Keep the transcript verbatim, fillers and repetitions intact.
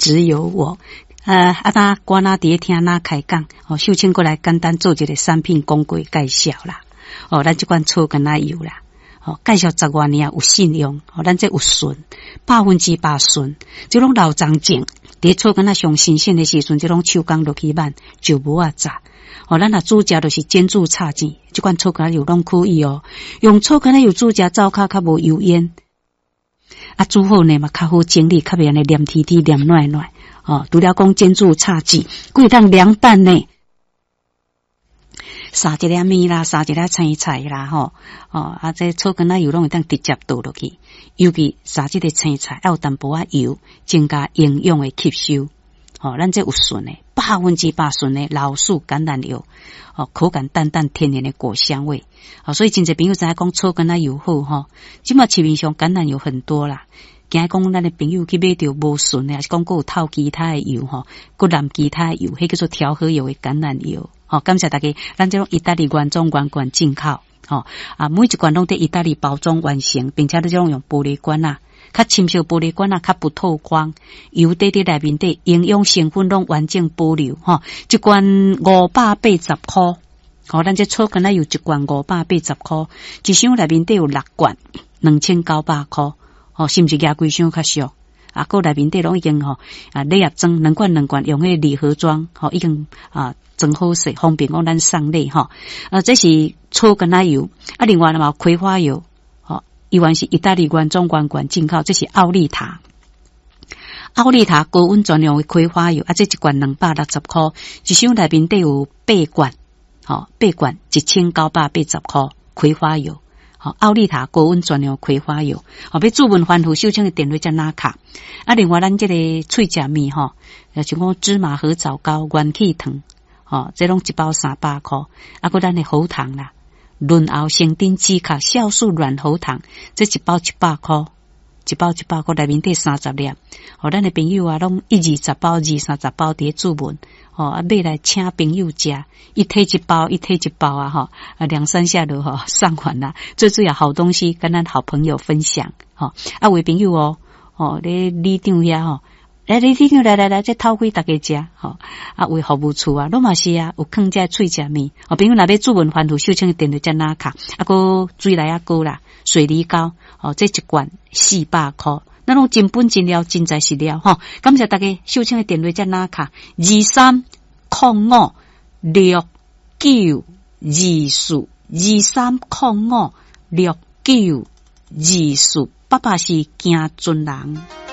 只有我。呃，啊，那我那伫听那开讲，哦，秀清过来简单做一个产品广告介绍啦。哦，咱这款草根奶油啦，哦，介绍十多年有信用，哦，咱这有顺，百分之百顺，这种老长种，伫草根奶上新鲜的时阵，这种手工落去慢就无啊炸。哦，咱若煮食就是煎煮炒煎，这款草根奶油拢可以哦。用草根奶油煮食，灶骹较无油烟，啊，煮好呢嘛较好整理，较袂安尼黏贴贴、黏软软。哦，除了讲煎煮炒煎，可以当凉拌呢，撒一粒面啦，撒一粒青菜啦，吼，哦，啊，这草根奶油拢会当直接倒落去，尤其撒这个青菜要有淡薄仔油，增加营养的吸收。哦，咱这有顺的，百分之百顺的老树橄榄油，哦，口感淡淡天然的果香味。哦，所以真侪朋友知影讲草根奶油好吼，即马市面上橄榄油很多啦。惊讲咱的朋友去买到无顺的，还是讲佫有套其他的油吼，佫染其他的油，迄叫做调和油的橄榄油。哦，感谢大家，咱这种意大利原装原罐进口，哦啊，每一罐拢在意大利包装完成，并且都种用玻璃罐啊，较深色玻璃罐啊，较不透光，油底底内面底营养成分拢完整保留。吼、哦，一罐五百八十块，哦，咱这草根奶油一罐五百八十块，一箱内面底有六罐，两千九百块。哦，是毋是价规箱较俗？啊，个内面底拢已经吼啊，礼盒装两罐两罐用迄礼盒装，吼、哦、已经啊装好势，方便讲咱送礼吼。啊，这是草根奶油，啊，另外嘛葵花油，吼，伊原是意大利原装原罐进口，这是奥利塔。奥利塔高温专用的葵花油，啊，这一罐两百六十块，一箱内面底有八罐，吼、哦，八罐一千九百八十块葵花油。好，奥利塔高温专用葵花油，好，要注文番薯秀清的电话在哪卡？啊，另外咱这个脆食面吼，呃，像讲芝麻和枣糕、元气糖，吼，这拢一包三百块。啊，个咱的喉糖啦，润喉生丁止卡酵素软喉糖，这一包一百块，一包一百块内面底三十粒。哦，咱的朋友啊，拢一二十包、二三十包伫注文。哦，啊，买来请朋友食，一推一包，一推一包啊，哈，啊，两三下就哈上完啦。最主要好东西跟咱好朋友分享，哈，啊，为朋友哦，哦，咧里长遐吼，来里长来来来，这偷开大家食，吼，啊，为服务处啊，拢嘛是啊，有坑这脆食面，哦，朋友若要注文番薯秀清的电话在哪卡，啊，个水来啊膏啦，水梨膏，哦，这一罐四百块。那种真本真料真材实料吼，感谢大家秀清的电话在哪卡？二三零五六九二四二三零五六九二四，爸爸是行尊人。